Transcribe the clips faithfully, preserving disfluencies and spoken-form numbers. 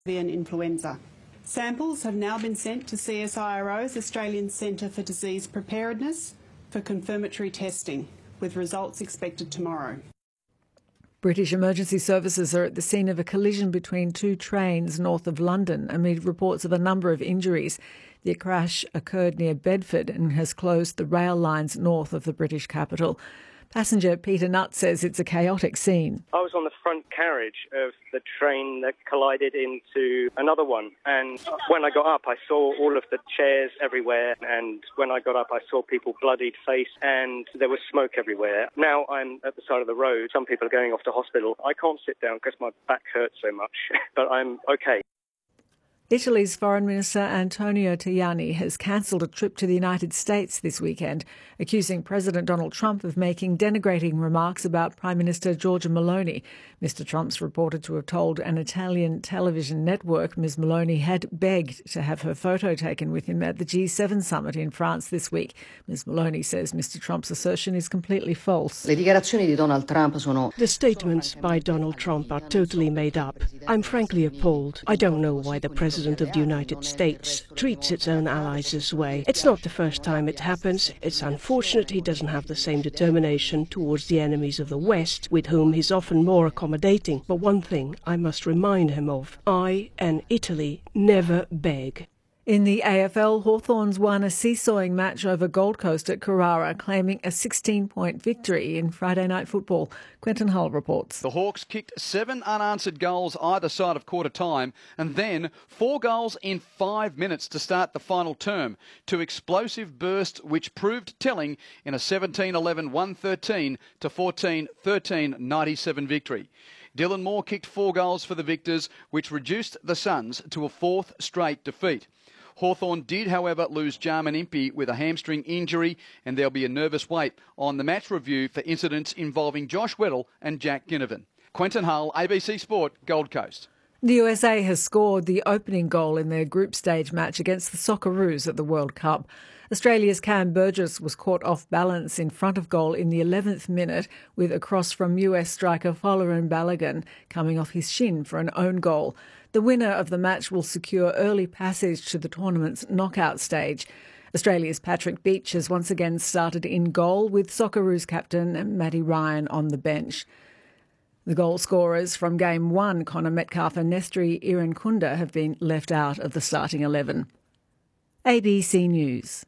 avian influenza. Samples have now been sent to C S I R O's Australian Centre for Disease Preparedness for confirmatory testing, with results expected tomorrow. British emergency services are at the scene of a collision between two trains north of London amid reports of a number of injuries. The crash occurred near Bedford and has closed the rail lines north of the British capital. Passenger Peter Nutt says it's a chaotic scene. I was on the front carriage of the train that collided into another one, and when I got up I saw all of the chairs everywhere, and when I got up I saw people bloodied face and there was smoke everywhere. Now I'm at the side of the road. Some people are going off to hospital. I can't sit down because my back hurts so much, but I'm okay. Italy's Foreign Minister Antonio Tajani has cancelled a trip to the United States this weekend, accusing President Donald Trump of making denigrating remarks about Prime Minister Giorgia Meloni. Mister Trump's reported to have told an Italian television network Miz Meloni had begged to have her photo taken with him at the G seven summit in France this week. Miz Meloni says Mister Trump's assertion is completely false. Le dichiarazioni di Donald Trump sono... The statements by Donald Trump are totally made up. I'm frankly appalled. I don't know why the President of the United States treats its own allies this way. It's not the first time it happens. It's unfortunate he doesn't have the same determination towards the enemies of the West, with whom he's often more accommodating. But one thing I must remind him of: I and Italy never beg. In the A F L, Hawthorns won a seesawing match over Gold Coast at Carrara, claiming a sixteen-point victory in Friday night football. Quentin Hull reports. The Hawks kicked seven unanswered goals either side of quarter time, and then four goals in five minutes to start the final term. Two explosive bursts which proved telling in a seventeen eleven one thirteen to fourteen thirteen ninety-seven victory. Dylan Moore kicked four goals for the Victors, which reduced the Suns to a fourth straight defeat. Hawthorn did, however, lose Jarman Impey with a hamstring injury, and there'll be a nervous wait on the match review for incidents involving Josh Weddle and Jack Ginnivan. Quentin Hull, A B C Sport, Gold Coast. The U S A has scored the opening goal in their group stage match against the Socceroos at the World Cup. Australia's Cam Burgess was caught off balance in front of goal in the eleventh minute with a cross from U S striker Folarin Balogun coming off his shin for an own goal. The winner of the match will secure early passage to the tournament's knockout stage. Australia's Patrick Beach has once again started in goal with Socceroos captain Matty Ryan on the bench. The goal scorers from Game one, Connor Metcalfe and Nestri Irankunda, have been left out of the starting eleven. A B C News.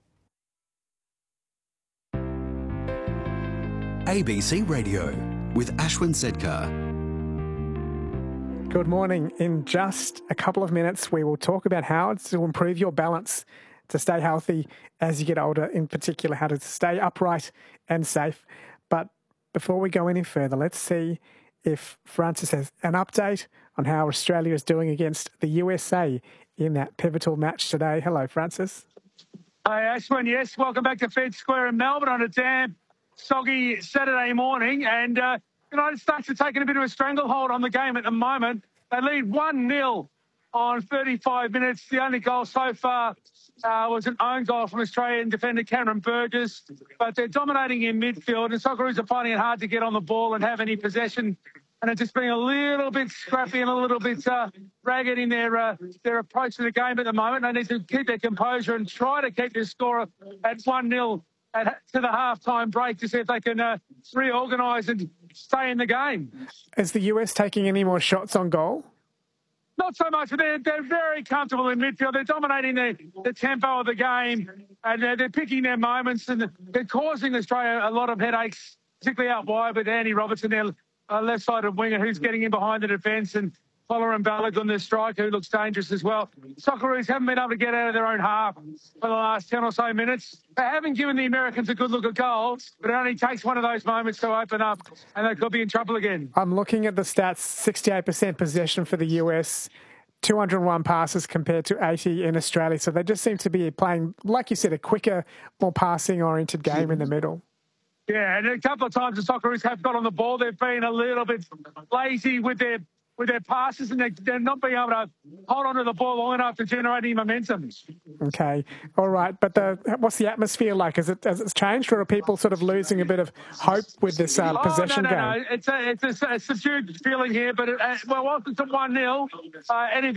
A B C Radio with Ashwin Sedkar. Good morning. In just a couple of minutes, we will talk about how to improve your balance to stay healthy as you get older, in particular how to stay upright and safe. But before we go any further, let's see if Francis has an update on how Australia is doing against the U S A in that pivotal match today. Hello, Francis. Hi, Ashwin. Yes, welcome back to Fed Square in Melbourne on a damp, soggy Saturday morning. And uh, the United States are taking a bit of a stranglehold on the game at the moment. They lead one nil on thirty-five minutes. The only goal so far uh, was an own goal from Australian defender Cameron Burgess. But they're dominating in midfield, and Socceroos are finding it hard to get on the ball and have any possession. And it's just being a little bit scrappy and a little bit uh, ragged in their uh, their approach to the game at the moment. They need to keep their composure and try to keep this score at one nil at, to the half-time break to see if they can uh, reorganise and stay in the game. Is the U S taking any more shots on goal? Not so much, but they're, they're very comfortable in midfield. They're dominating the, the tempo of the game, and they're, they're picking their moments, and they're causing Australia a lot of headaches, particularly out wide with Andy Robertson, their uh, left-sided winger, who's getting in behind the defence, and Folarin Balogun, the striker, who looks dangerous as well. Socceroos haven't been able to get out of their own half for the last ten or so minutes. They haven't given the Americans a good look at goal, but it only takes one of those moments to open up, and they could be in trouble again. I'm looking at the stats, sixty-eight percent possession for the U S, two hundred one passes compared to eighty in Australia. So they just seem to be playing, like you said, a quicker, more passing-oriented game in the middle. Yeah, and a couple of times the Socceroos have got on the ball. They've been a little bit lazy with their with their passes and they're, they're not being able to hold on to the ball long enough to generate any momentum. Okay, all right. But the, what's the atmosphere like? Has it has it changed, or are people sort of losing a bit of hope with this uh, oh, possession no, no, game? No. It's a, it's a, a subdued feeling here, but it, uh, well, once it's at one nil, uh, anything